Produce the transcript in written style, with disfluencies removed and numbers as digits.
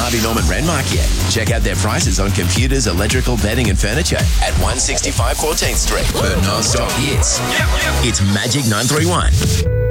Harvey Norman Renmark yet? Check out their prices on computers, electrical, bedding and furniture at 165 14th Street. For non-stop hits, it's Magic 931.